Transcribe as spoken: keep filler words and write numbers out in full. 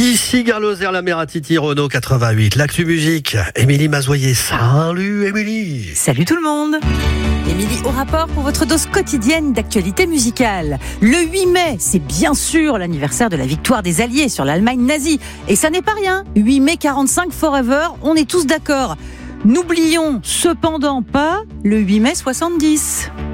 Ici Garloser, la Mératiti, Renault quatre-vingt-huit. L'actu musique, Émilie Mazoyer. Salut Émilie. Salut tout le monde. Émilie au rapport pour votre dose quotidienne d'actualité musicale. Le huit mai, c'est bien sûr l'anniversaire de la victoire des Alliés sur l'Allemagne nazie. Et ça n'est pas rien. huit mai quarante-cinq forever, on est tous d'accord. N'oublions cependant pas le huit mai soixante-dix.